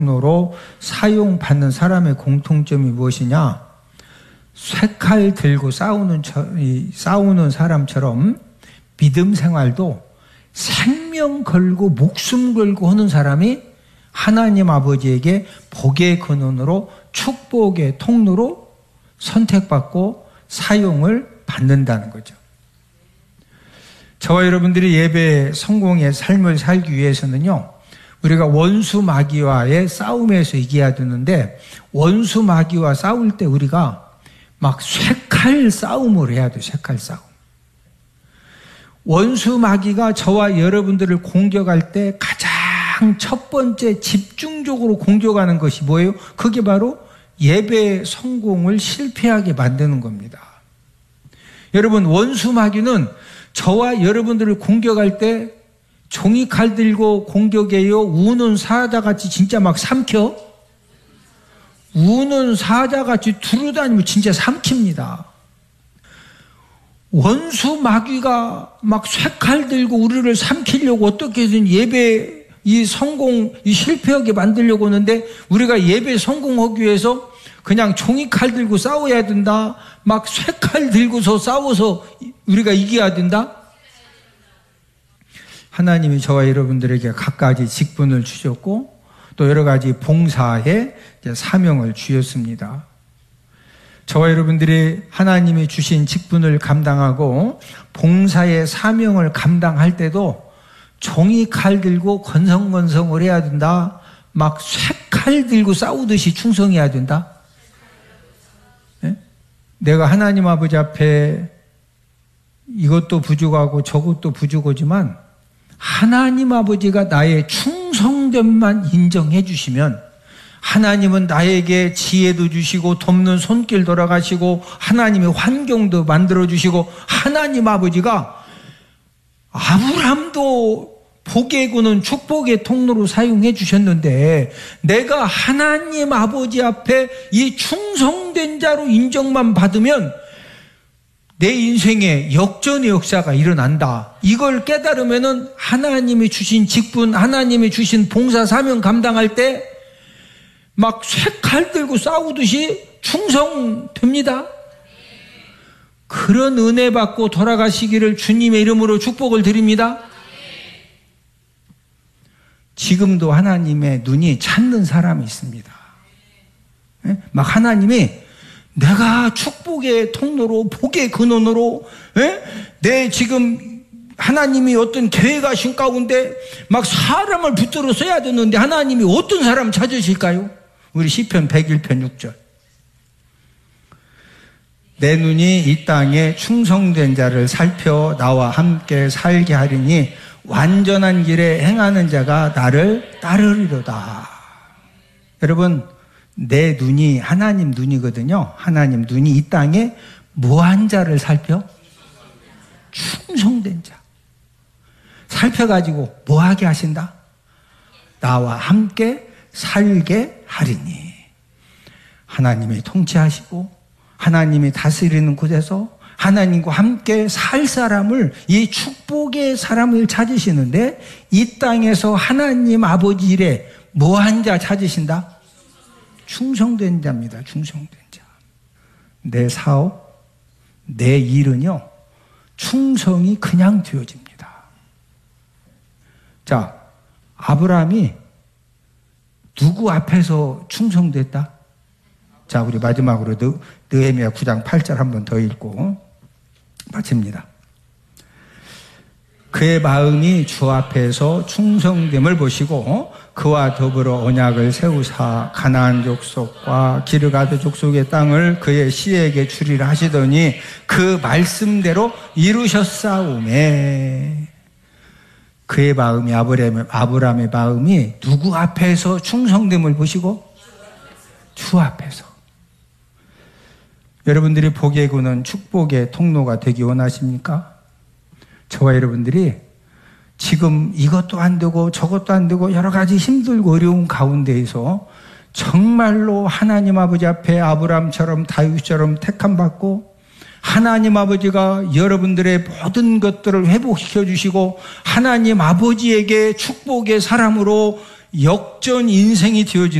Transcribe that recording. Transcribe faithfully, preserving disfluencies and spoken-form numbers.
통로로 사용받는 사람의 공통점이 무엇이냐? 쇠칼 들고 싸우는, 싸우는 사람처럼 믿음 생활도 생명 걸고 목숨 걸고 하는 사람이 하나님 아버지에게 복의 근원으로 축복의 통로로 선택받고 사용을 받는다는 거죠. 저와 여러분들이 예배 성공의 삶을 살기 위해서는요, 우리가 원수 마귀와의 싸움에서 이겨야 되는데, 원수 마귀와 싸울 때 우리가 막 쇠칼 싸움을 해야 돼요. 쇠칼 싸움. 원수 마귀가 저와 여러분들을 공격할 때 가장 첫 번째 집중적으로 공격하는 것이 뭐예요? 그게 바로 예배 성공을 실패하게 만드는 겁니다. 여러분, 원수 마귀는 저와 여러분들을 공격할 때 종이칼 들고 공격해요? 우는 사자같이 진짜 막 삼켜? 우는 사자같이 두루다니면 진짜 삼킵니다. 원수 마귀가 막 쇠칼 들고 우리를 삼키려고 어떻게든 예배 이 성공, 이 실패하게 만들려고 하는데, 우리가 예배 성공하기 위해서 그냥 종이칼 들고 싸워야 된다, 막 쇠칼 들고서 싸워서 우리가 이겨야 된다? 하나님이 저와 여러분들에게 각가지 직분을 주셨고 또 여러 가지 봉사의 사명을 주셨습니다. 저와 여러분들이 하나님이 주신 직분을 감당하고 봉사의 사명을 감당할 때도 종이칼 들고 건성건성을 해야 된다, 막 쇠칼 들고 싸우듯이 충성해야 된다. 네? 내가 하나님 아버지 앞에 이것도 부족하고 저것도 부족하지만 하나님 아버지가 나의 충성됨만 인정해 주시면, 하나님은 나에게 지혜도 주시고 돕는 손길 돌아가시고 하나님의 환경도 만들어 주시고, 하나님 아버지가 아브라함도 복의 근원 축복의 통로로 사용해 주셨는데, 내가 하나님 아버지 앞에 이 충성된 자로 인정만 받으면 내 인생에 역전의 역사가 일어난다. 이걸 깨달으면은 하나님이 주신 직분, 하나님이 주신 봉사 사명 감당할 때 막 쇠칼 들고 싸우듯이 충성됩니다. 그런 은혜 받고 돌아가시기를 주님의 이름으로 축복을 드립니다. 지금도 하나님의 눈이 찾는 사람이 있습니다. 막 하나님이 내가 축복의 통로로, 복의 근원으로, 에? 내 지금 하나님이 어떤 계획하신 가운데 막 사람을 붙들어 써야 되는데 하나님이 어떤 사람 찾으실까요? 우리 시편 백일 편 육 절. 내 눈이 이 땅에 충성된 자를 살펴 나와 함께 살게 하리니 완전한 길에 행하는 자가 나를 따르리로다. 여러분, 내 눈이 하나님 눈이거든요. 하나님 눈이 이 땅에 뭐한 자를 살펴? 충성된 자. 살펴가지고 뭐하게 하신다? 나와 함께 살게 하리니. 하나님이 통치하시고 하나님이 다스리는 곳에서 하나님과 함께 살 사람을, 이 축복의 사람을 찾으시는데, 이 땅에서 하나님 아버지 일에 뭐한 자 찾으신다? 충성된 자입니다. 충성된 자. 내 사업, 내 일은요, 충성이 그냥 되어집니다. 자, 아브라함이 누구 앞에서 충성됐다? 자, 우리 마지막으로 느, 느헤미야 구 장 팔 절 한 번 더 읽고 마칩니다. 그의 마음이 주 앞에서 충성됨을 보시고 그와 더불어 언약을 세우사 가나안 족속과 기르가드 족속의 땅을 그의 씨에게 주리라 하시더니 그 말씀대로 이루셨사오매. 그의 마음이, 아브라함의, 아브라함의 마음이 누구 앞에서 충성됨을 보시고? 주 앞에서. 여러분들이 복의 근원 축복의 통로가 되기 원하십니까? 저와 여러분들이 지금 이것도 안 되고 저것도 안 되고 여러 가지 힘들고 어려운 가운데에서 정말로 하나님 아버지 앞에 아브라함처럼 다윗처럼 택함받고 하나님 아버지가 여러분들의 모든 것들을 회복시켜 주시고 하나님 아버지에게 축복의 사람으로 역전 인생이 되어지는